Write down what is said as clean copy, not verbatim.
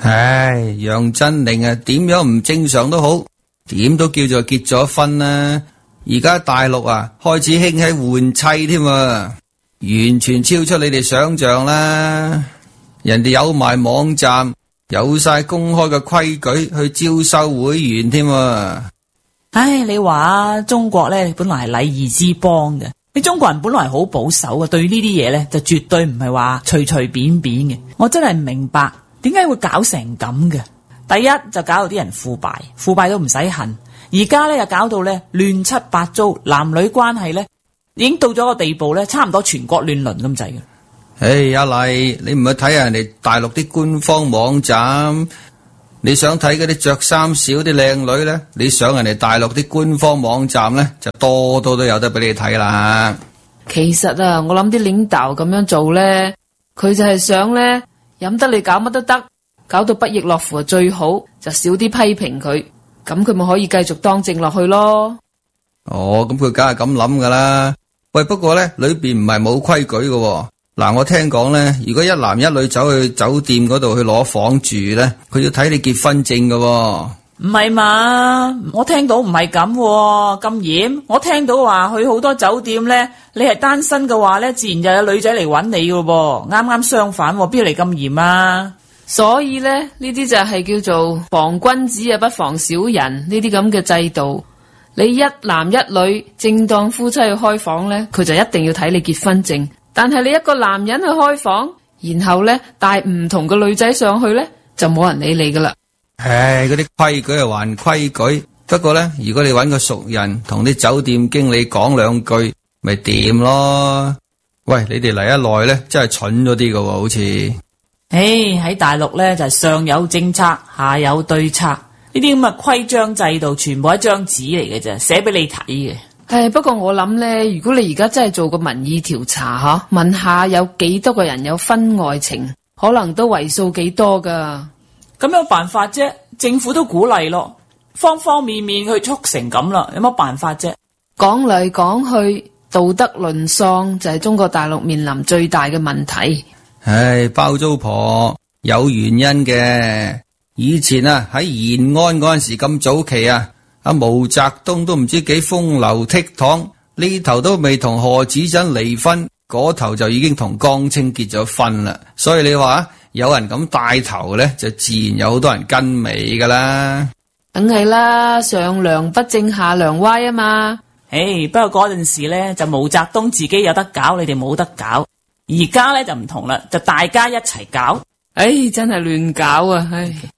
唉，楊振寧啊，點樣唔正常都好，點都叫做結咗婚啦。而家大陸啊，開始興起換妻添啊，完全超出你哋想象啦。人哋有埋網站，有晒公開嘅規矩去招收會員添啊。 唉，你話中國咧本來係禮儀之邦嘅，你中國人本來係好保守嘅，對呢啲嘢咧就絕對唔係話隨隨便便嘅。我真係唔明白點解會搞成咁嘅。第一就搞到啲人腐敗都唔使恨，而家咧又搞到咧亂七八糟，男女關係咧已經到咗個地步咧，差唔多全國亂倫咁滯嘅。 唉，阿麗，你唔去睇下人哋大陸啲官方網站，你想睇嗰啲着衫少啲靚女咧，你上人哋大陸啲官方網站咧，就多都有得俾你睇啦。 其實啊，我諗啲領導咁樣做咧，佢就係想咧飲得你搞乜都得，搞到不亦樂乎最好，就少啲批評佢，咁佢咪可以繼續當政落去咯。 哦，咁佢梗係咁諗噶啦。喂，不過咧裏邊唔係冇規矩嘅。嗱，我聽講咧，如果一男一女走去酒店嗰度去攞房住咧，佢要睇你結婚證嘅。 唔係嘛？我聽到唔係咁咁嚴。我聽到話去好多酒店咧，你係單身嘅話咧，自然就有女仔嚟揾你嘅喎。啱啱相反，邊嚟咁嚴啊？ 所以咧，呢啲就係叫做防君子啊，不防小人呢啲咁嘅制度。你一男一女正當夫妻去開房咧，佢就一定要睇你結婚證。但係你一個男人去開房，然後咧帶唔同嘅女仔上去咧，就冇人理你噶啦。 唉，嗰啲規矩係還規矩，不過咧，如果你搵個熟人同啲酒店經理講兩句，咪掂咯。喂，你哋嚟一耐咧，真係蠢咗啲噶，好似。 唉，喺大陸咧就係上有政策，下有對策，呢啲咁嘅規章制度，全部係一張紙嚟嘅啫，寫俾你睇嘅。 不過我諗咧，如果你而家真係做個民意調查問下有幾多個人有婚外情，可能都為數幾多噶。 咁有辦法啫？政府都鼓勵咯，方方面面去促成咁啦，有乜辦法啫？ 講嚟講去，道德淪喪就係中國大陸面臨最大嘅問題。 唉，包租婆有原因嘅。以前啊喺延安嗰陣時咁早期啊，阿毛澤東都唔知幾風流倜儻，呢頭都未同賀子珍離婚，嗰頭就已經同江青結咗婚啦。所以你話有人咁帶頭咧，就自然有好多人跟尾噶啦。 梗係啦，上梁不正下梁歪啊嘛。 不過嗰陣時咧就毛澤東自己有得搞，你哋冇得搞。而家咧就唔同啦，就大家一齊搞。 真係亂搞啊！